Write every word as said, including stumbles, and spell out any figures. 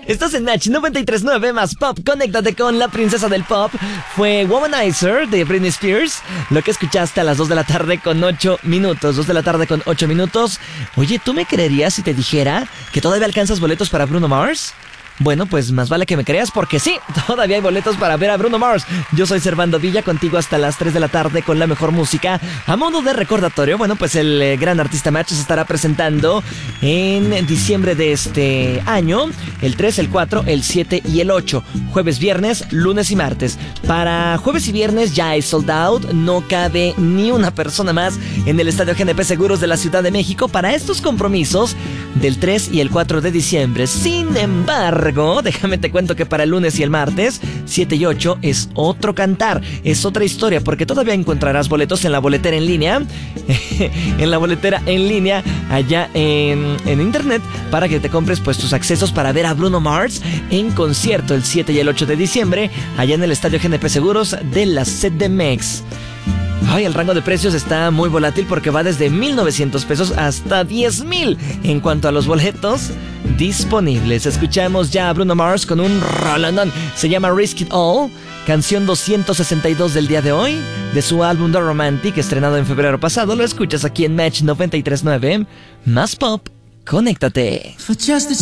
Estás en Match noventa y tres punto nueve más Pop. Conéctate con la princesa del pop. Fue Womanizer de Britney Spears. Lo que escuchaste a las dos de la tarde con ocho minutos. dos de la tarde con ocho minutos. Oye, ¿tú me creerías si te dijera que todavía alcanzas boletos para Bruno Mars? Bueno, pues más vale que me creas porque sí, todavía hay boletos para ver a Bruno Mars. Yo soy Servando Villa, contigo hasta las tres de la tarde con la mejor música. A modo de recordatorio, bueno, pues el eh, gran artista Match se estará presentando en diciembre de este año. El tres, el cuatro, el siete y el ocho. Jueves, viernes, lunes y martes. Para jueves y viernes ya es sold out. No cabe ni una persona más en el Estadio G N P Seguros de la Ciudad de México para estos compromisos del tres y el cuatro de diciembre. Sin embargo, déjame te cuento que para el lunes y el martes, siete y ocho, es otro cantar, es otra historia, porque todavía encontrarás boletos en la boletera en línea, en la boletera en línea, allá en, en internet, para que te compres pues tus accesos para ver a Bruno Mars en concierto el siete y el ocho de diciembre, allá en el Estadio G N P Seguros de la C D M X. Ay, el rango de precios está muy volátil porque va desde mil novecientos pesos hasta diez mil en cuanto a los boletos disponibles. Escuchamos ya a Bruno Mars con un rolandón. Se llama Risk It All, canción doscientos sesenta y dos del día de hoy, de su álbum The Romantic, estrenado en febrero pasado. Lo escuchas aquí en Match noventa y tres punto nueve, más Pop. Conéctate.